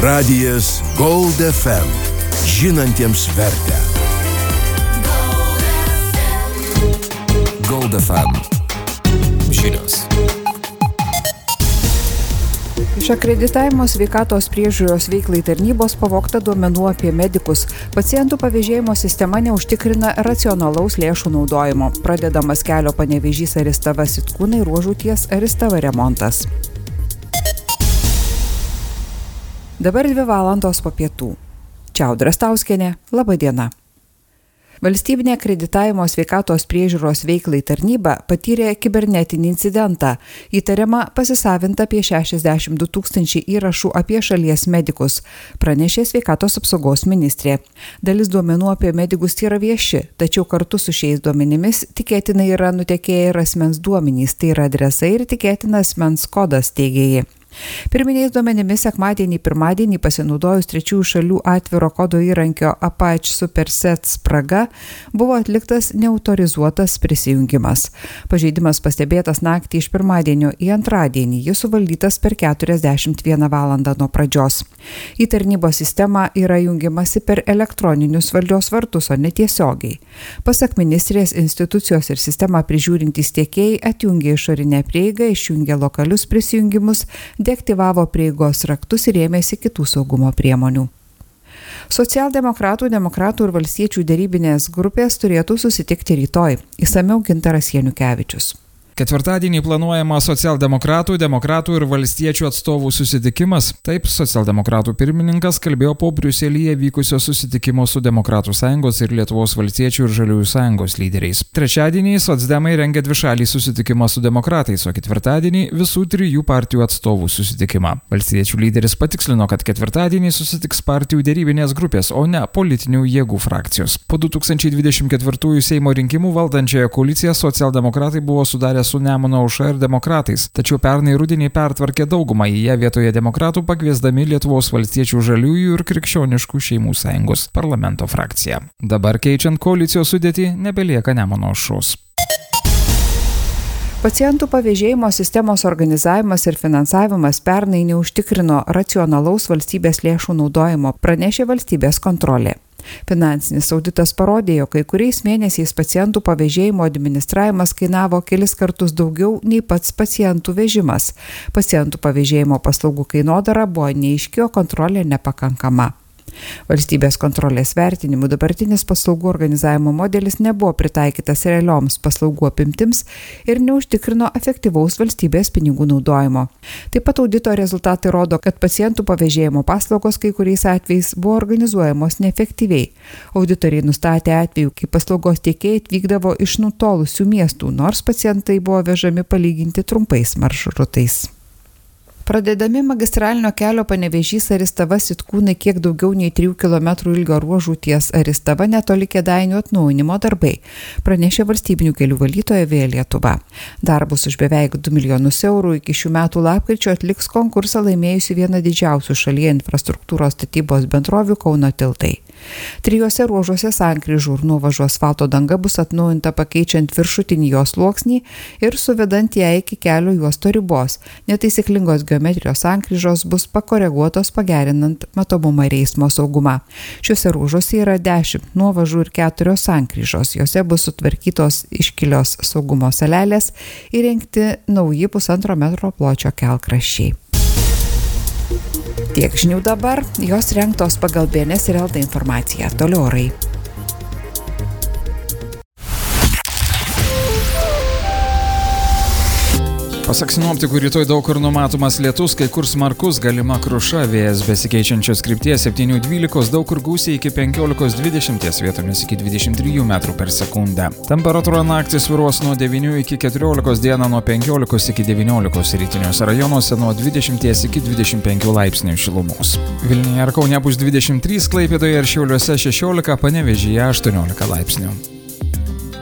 Radijas Gold FM. Žinantiems vertę. Gold FM. Žinios. Iš akreditavimo sveikatos priežiūros veiklai tarnybos pavogta duomenų apie medikus. Pacientų pavėžėjimo sistema neužtikrina racionalaus lėšų naudojimo. Pradedamas kelio Panevėžys Aristava Sitkūnai ruožų ties Aristava remontas. Dabar 2 valandos po pietų. Čia Audra Stauskienė, laba diena. Valstybinė akreditavimo sveikatos priežiūros veiklai tarnyba patyrė kibernetinį incidentą. Įtariama pasisavinta apie 62 000 įrašų apie šalies medikus, pranešė sveikatos apsaugos ministrė. Dalis duomenų apie medikus yra vieši, tačiau kartu su šiais duomenimis tikėtinai yra nutekėję ir asmens duomenys, tai yra adresai ir tikėtina asmens kodas, teigė. Pirminiais duomenimis sekmadienį, pirmadienį pasinaudojus trečiųjų šalių atviro kodo įrankio Apache Superset spraga buvo atliktas neautorizuotas prisijungimas. Pažeidimas pastebėtas naktį iš pirmadienio į antradienį, jis suvaldytas per 41 valandą nuo pradžios. Į tarnybos sistemą yra jungiamasi per elektroninius valdžios vartus, o ne tiesiogiai. Pasak ministrės, institucijos ir sistemą prižiūrintys tiekėjai atjungė išorinę prieigą, išjungė lokalius prisijungimus, deaktyvavo prieigos raktus ir ėmėsi kitų saugumo priemonių. Socialdemokratų, demokratų ir valstiečių derybinės grupės turėtų susitikti rytoj. Išsamiau Gintaras Janukevičius. Ketvirtadienį planuojama socialdemokratų, demokratų ir valstiečių atstovų susitikimas. Taip, socialdemokratų pirmininkas kalbėjo po Briuselyje vykusio susitikimo su Demokratų sąjungos ir Lietuvos valstiečių ir Žaliųjų sąjungos lyderiais. Trečiadienį socdemai rengia dvišalį susitikimą su demokratais, o ketvirtadienį visų 3 partijų atstovų susitikimą. Valstiečių lyderis patikslino, kad ketvirtadienį susitiks partijų derybinės grupės, o ne politinių jėgų frakcijos. Po 2024 Seimo rinkimų valdančiąją koaliciją socialdemokratai buvo sudarę su Nemuno aušra ir demokratais, tačiau pernai rudenį pertvarkė daugumą į ją vietoje demokratų, pakviesdami Lietuvos valstiečių, Žaliųjų ir Krikščioniškų šeimų sąjungos parlamento frakciją. Dabar keičiant koalicijos sudėtį nebelieka Nemuno aušros. Pacientų pavėžėjimo sistemos organizavimas ir finansavimas pernai neužtikrino racionalaus valstybės lėšų naudojimo, pranešė valstybės kontrolė. Finansinis auditas parodė, jog kai kuriais mėnesiais pacientų pavėžėjimo administravimas kainavo kelis kartus daugiau nei pats pacientų vežimas. Pacientų pavėžėjimo paslaugų kainodara buvo neaiški, o kontrolė nepakankama. Valstybės kontrolės vertinimu dabartinis paslaugų organizavimo modelis nebuvo pritaikytas realioms paslaugų apimtims ir neužtikrino efektyvaus valstybės pinigų naudojimo. Taip pat audito rezultatai rodo, kad pacientų pavėžėjimo paslaugos kai kuriais atvejais buvo organizuojamos neefektyviai. Auditoriai nustatė atvejų, kai paslaugos tiekėjai atvykdavo iš nutolusių miestų, nors pacientai buvo vežami palyginti trumpais maršrutais. Pradedami magistralinio kelio Panevėžys Aristava Sitkūnai kiek daugiau nei 3 km ilgio ruožų ties Aristava netoli Kėdainių atnaujinimo darbai, pranešė valstybinių kelių valytoja Via Lietuva. Darbus už beveik 2 milijonus eurų iki šių metų lapkričio atliks konkursą laimėjusi viena didžiausių šalyje infrastruktūros statybos bendrovių Kauno tiltai. 3 ruožuose sankryžų ir nuovažų asfalto danga bus atnaujinta pakeičiant viršutinį jos sluoksnį ir suvedant ją iki kelio juosto ribos. Netaisyklingos geometrijos sankryžos bus pakoreguotos pagerinant matomumą ir eismo saugumą. Šiuose ruožuose yra 10 nuovažų ir 4 sankryžos. Jose bus sutvarkytos iškilios saugumo salelės, įrengti nauji 1,5 metro pločio kelkraščiai. Tiek žinių dabar, jos rengtos pagal BNS ir LT informaciją. Toliau orai. Pasak sinoptikų, rytoj daug kur numatomas lietus, kai kur smarkus, galima kruša, vėjas besikeičiančios krypties 7-12, daug kur gūsiai iki 15-20, vietomis iki 23 metrų per sekundę. Temperatūra naktį svyruos nuo 9 iki 14, dieną nuo 15 iki 19, rytiniuose rajonuose nuo 20 iki 25 laipsnių šilumos. Vilniuje ir Kaune bus 23, Klaipėdoje ir Šiauliuose 16, Panevėžyje 18 laipsnių.